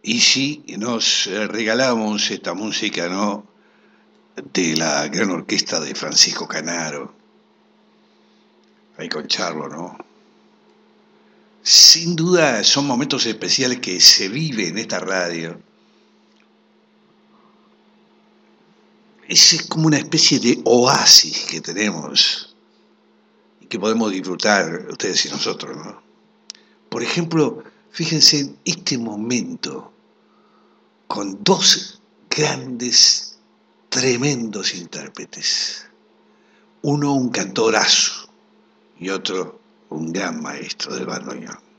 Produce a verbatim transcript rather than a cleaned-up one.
Y si nos eh, regalamos esta música, ¿no? De la gran orquesta de Francisco Canaro, ahí con Charlo, ¿no? Sin duda son momentos especiales que se vive en esta radio. Es como una especie de oasis que tenemos y que podemos disfrutar ustedes y nosotros, ¿no? Por ejemplo, fíjense en este momento con dos grandes, tremendos intérpretes. Uno un cantorazo y otro un gran maestro del bandoneón.